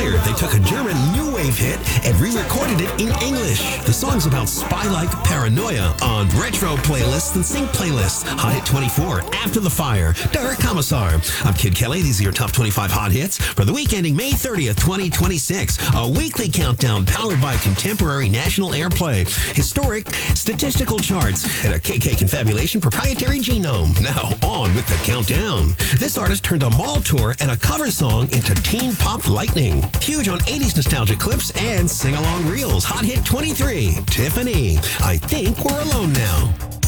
Fire, they took a German new wave hit and re-recorded it in English. The song's about spy-like paranoia on retro playlists and sync playlists. Hot Hit 24, After the Fire, Derek Commissar. I'm Kid Kelly. These are your top 25 hot hits for the week ending May 30th, 2026. A weekly countdown powered by contemporary national airplay, historic statistical charts, and a KK Confabulation proprietary genome. Now on with the countdown. This artist turned a mall tour and a cover song into teen pop lightning. Huge on 80s nostalgia clips and sing-along reels. Hot Hit 23, Tiffany. I think we're alone now.